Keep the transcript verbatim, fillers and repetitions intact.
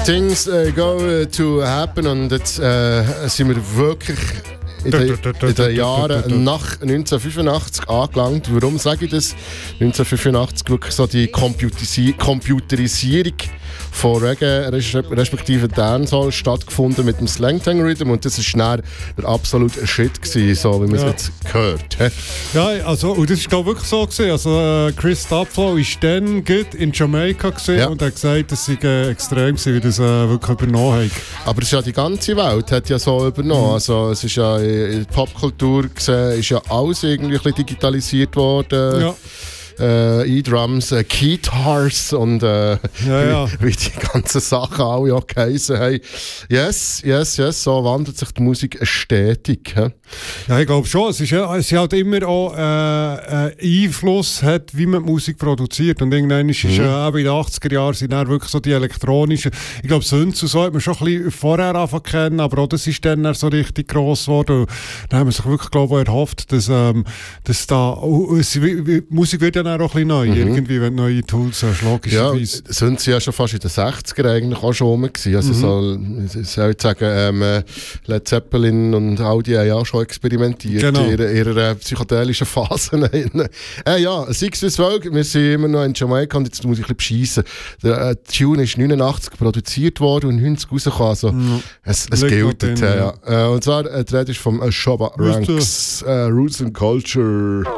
Things uh, go to happen und jetzt äh, sind wir wirklich in den, in den Jahren nach neunzehnhundertfünfundachtzig angelangt. Warum sage ich das? neunzehnhundertfünfundachtzig wirklich so die Computerisi- Computerisierung von Reggae respektive Dancehall stattgefunden mit dem Slangtang Rhythm und das war dann der absolute Shit gewesen, so wie man es ja. jetzt gehört. He? Ja, also und das war wirklich so gewesen. Also äh, Chris Tupflo war dann gut in Jamaika ja. und hat gesagt, dass sie äh, extrem sind, wie das äh, wirklich übernommen haben. Aber es ist ja die ganze Welt hat ja so übernommen. Mhm. Also es ist ja in der Popkultur gesehen, ist ja alles irgendwie ein bisschen digitalisiert worden. Ja. Äh, E-Drums, äh, Guitars und äh, ja, ja. Wie, wie die ganzen Sachen alle auch geheissen haben. Yes, yes, yes, so wandelt sich die Musik stetig. He? Ja, ich glaube schon. Es ist ja, es hat immer auch äh, äh, Einfluss hat, wie man Musik produziert. Und irgendwann ist es mhm. äh, in den achtziger Jahren sind dann wirklich so die elektronischen. Ich glaube, Synths und so hat man schon ein bisschen vorher angefangen zu kennen, aber auch das ist dann so richtig gross geworden. Da haben wir sich wirklich, glaube ich, erhofft, dass, ähm, dass da oh, es, wie, wie, Musik wird ja auch ein bisschen neu, mhm. irgendwie, wenn du neue Tools hast, logischerweise. Ja, sind sie ja schon fast in den sechziger eigentlich auch schon rum gewesen. Also mhm. so, ich soll sagen, ähm, Led Zeppelin und all die haben ja schon experimentiert genau. in ihrer, ihrer psychedelischen Phase. äh, ja, sechs bis zwölf, wir sind immer noch in Jamaika und jetzt muss ich ein bisschen beschissen. Der äh, Tune ist neunundachtzig produziert worden und neunzig rausgekommen. Also, mhm. Es, es gilt. Äh, ja. äh, und zwar, äh, die Rede ist vom äh, Shabba Ranks, äh, Roots and Culture.